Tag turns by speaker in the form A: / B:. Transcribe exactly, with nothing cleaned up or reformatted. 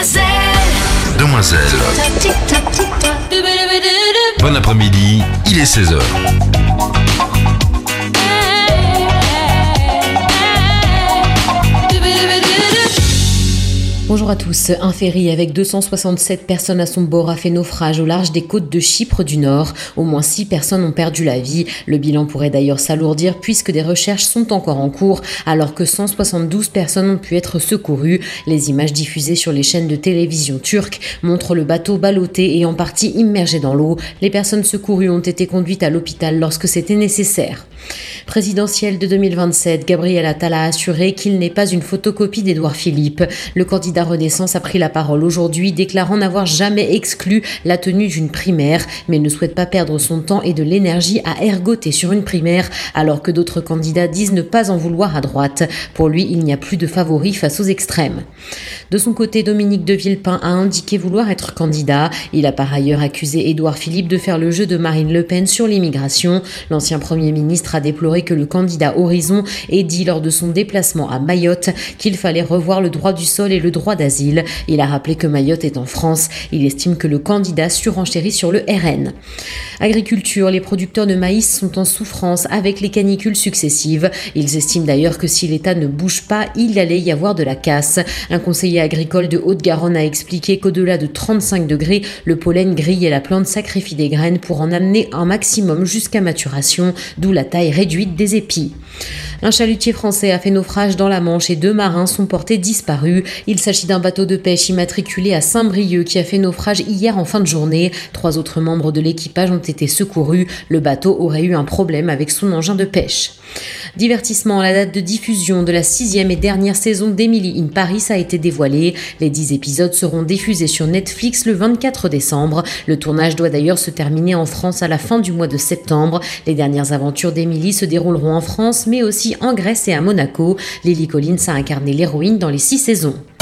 A: Demoiselle.
B: Demoiselle. Bon après-midi, il est seize heures.
C: Bonjour à tous. Un ferry avec deux cent soixante-sept personnes à son bord a fait naufrage au large des côtes de Chypre du Nord. Au moins six personnes ont perdu la vie. Le bilan pourrait d'ailleurs s'alourdir puisque des recherches sont encore en cours alors que cent soixante-douze personnes ont pu être secourues. Les images diffusées sur les chaînes de télévision turques montrent le bateau ballotté et en partie immergé dans l'eau. Les personnes secourues ont été conduites à l'hôpital lorsque c'était nécessaire. Présidentielle de deux mille vingt-sept, Gabriel Attal a assuré qu'il n'est pas une photocopie d'Édouard Philippe. Le candidat Renaissance a pris la parole aujourd'hui, déclarant n'avoir jamais exclu la tenue d'une primaire, mais ne souhaite pas perdre son temps et de l'énergie à ergoter sur une primaire, alors que d'autres candidats disent ne pas en vouloir à droite. Pour lui, il n'y a plus de favoris face aux extrêmes. De son côté, Dominique de Villepin a indiqué vouloir être candidat. Il a par ailleurs accusé Édouard Philippe de faire le jeu de Marine Le Pen sur l'immigration. L'ancien Premier ministre a déploré que le candidat Horizon ait dit lors de son déplacement à Mayotte qu'il fallait revoir le droit du sol et le droit d'asile. Il a rappelé que Mayotte est en France. Il estime que le candidat surenchérit sur le R N. Agriculture, les producteurs de maïs sont en souffrance avec les canicules successives. Ils estiment d'ailleurs que si l'État ne bouge pas, il allait y avoir de la casse. Un conseiller agricole de Haute-Garonne a expliqué qu'au-delà de trente-cinq degrés, le pollen grille et la plante sacrifie des graines pour en amener un maximum jusqu'à maturation, d'où la taille réduite des épis. Un chalutier français a fait naufrage dans la Manche et deux marins sont portés disparus. Il s'agit d'un bateau de pêche immatriculé à Saint-Brieuc qui a fait naufrage hier en fin de journée. Trois autres membres de l'équipage ont été secourus. Le bateau aurait eu un problème avec son engin de pêche. Divertissement, la date de diffusion de la sixième et dernière saison d'Emily in Paris a été dévoilée. Les dix épisodes seront diffusés sur Netflix le vingt-quatre décembre. Le tournage doit d'ailleurs se terminer en France à la fin du mois de septembre. Les dernières aventures d'Emily se dérouleront en France, mais aussi en Grèce et à Monaco. Lily Collins a incarné l'héroïne dans les six saisons.